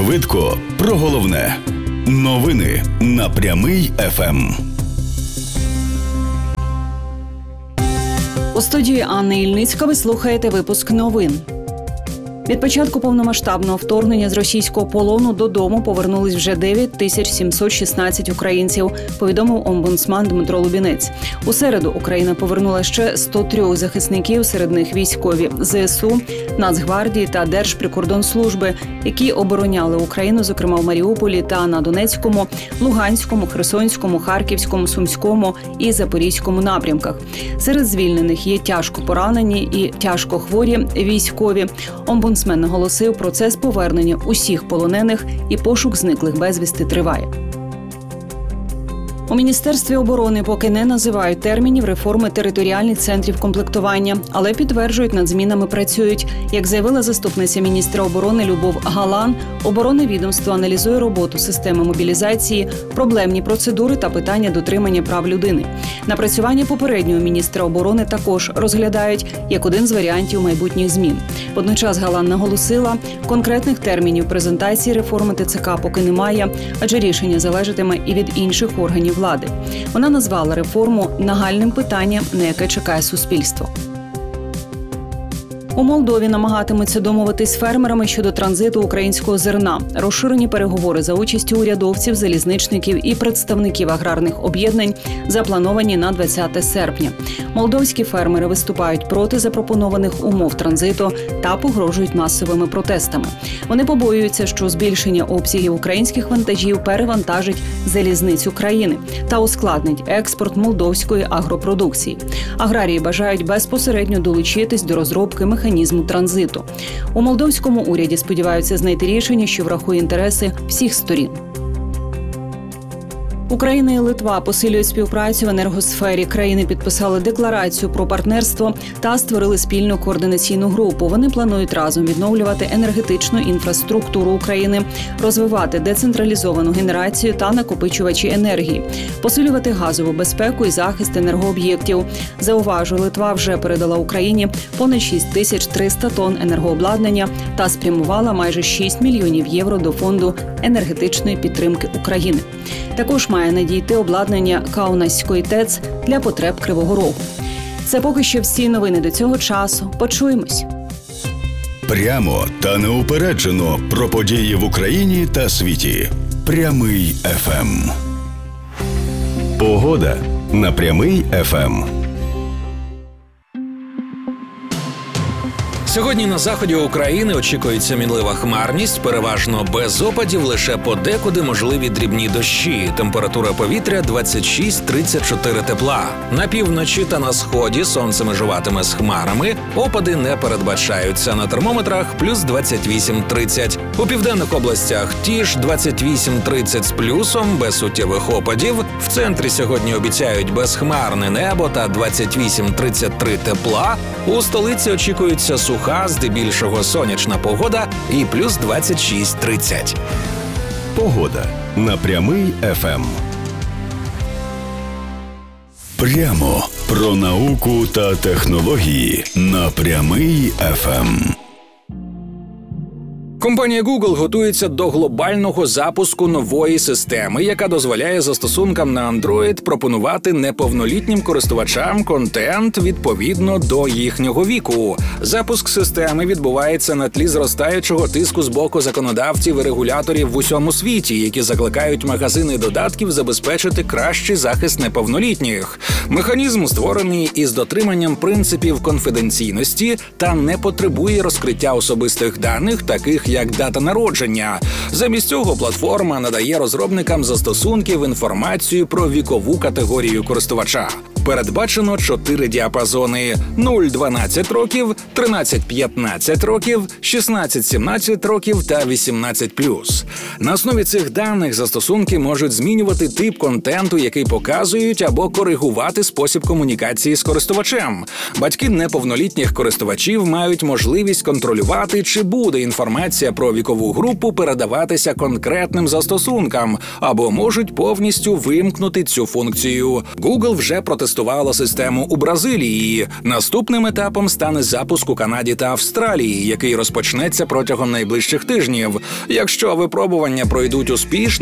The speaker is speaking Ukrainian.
Швидко про головне. Новини на Прямий ФМ. У студії Анни Ільницька ви слухаєте випуск новин. Від початку повномасштабного вторгнення з російського полону додому повернулись вже 9716 українців, повідомив омбудсман Дмитро Лубінець. У середу Україна повернула ще 103 захисників, серед них військові ЗСУ, Нацгвардії та Держприкордонслужби, які обороняли Україну, зокрема в Маріуполі та на Донецькому, Луганському, Херсонському, Харківському, Сумському і Запорізькому напрямках. Серед звільнених є тяжко поранені і тяжко хворі військові. Омбудсмен наголосив, процес повернення усіх полонених і пошук зниклих безвісти триває. У Міністерстві оборони поки не називають термінів реформи територіальних центрів комплектування, але підтверджують, над змінами працюють. Як заявила заступниця міністра оборони Любов Галан, оборонне відомство аналізує роботу системи мобілізації, проблемні процедури та питання дотримання прав людини. Напрацювання попереднього міністра оборони також розглядають як один з варіантів майбутніх змін. Водночас Галан наголосила, конкретних термінів презентації реформи ТЦК поки немає, адже рішення залежатиме і від інших органів влади. Вона назвала реформу нагальним питанням, на яке чекає суспільство. У Молдові намагатимуться домовитись з фермерами щодо транзиту українського зерна. Розширені переговори за участю урядовців, залізничників і представників аграрних об'єднань заплановані на 20 серпня. Молдовські фермери виступають проти запропонованих умов транзиту та погрожують масовими протестами. Вони побоюються, що збільшення обсягів українських вантажів перевантажить залізницю країни та ускладнить експорт молдовської агропродукції. Аграрії бажають безпосередньо долучитись до розробки механізму транзиту. У молдовському уряді сподіваються знайти рішення, що врахує інтереси всіх сторін. Україна і Литва посилюють співпрацю в енергосфері. Країни підписали декларацію про партнерство та створили спільну координаційну групу. Вони планують разом відновлювати енергетичну інфраструктуру України, розвивати децентралізовану генерацію та накопичувачі енергії, посилювати газову безпеку і захист енергооб'єктів. Зауважу, Литва вже передала Україні понад 6300 тонн енергообладнання та спрямувала майже 6 мільйонів євро до Фонду енергетичної підтримки України. Також має надійти обладнання Каунаської ТЕЦ для потреб Кривого Рогу. Це поки що всі новини до цього часу. Почуємось. Прямо та неупереджено про події в Україні та світі. Прямий ФМ. Погода на Прямий ФМ. Сьогодні на заході України очікується мінлива хмарність, переважно без опадів, лише подекуди можливі дрібні дощі. Температура повітря 26-34 тепла. На півночі та на сході сонце межуватиме з хмарами, опади не передбачаються. На термометрах плюс 28-30. У південних областях ті ж 28-30 з плюсом, без суттєвих опадів. В центрі сьогодні обіцяють безхмарне небо та 28-33 тепла. У столиці очікується суха, здебільшого сонячна погода і плюс 26-30. Погода на Прямий ФМ. Прямо про науку та технології на Прямий ФМ. Компанія Google готується до глобального запуску нової системи, яка дозволяє застосункам на Android пропонувати неповнолітнім користувачам контент відповідно до їхнього віку. Запуск системи відбувається на тлі зростаючого тиску з боку законодавців і регуляторів в усьому світі, які закликають магазини додатків забезпечити кращий захист неповнолітніх. Механізм створений із дотриманням принципів конфіденційності та не потребує розкриття особистих даних, таких як дата народження. Замість цього платформа надає розробникам застосунків інформацію про вікову категорію користувача. Передбачено 4 діапазони – 0-12 років, 13-15 років, 16-17 років та 18+. На основі цих даних застосунки можуть змінювати тип контенту, який показують, або коригувати спосіб комунікації з користувачем. Батьки неповнолітніх користувачів мають можливість контролювати, чи буде інформація про вікову групу передаватися конкретним застосункам, або можуть повністю вимкнути цю функцію. Google вже протестував протестувала систему у Бразилії. Наступним етапом стане запуск у Канаді та Австралії, який розпочнеться протягом найближчих тижнів. Якщо випробування пройдуть успішно,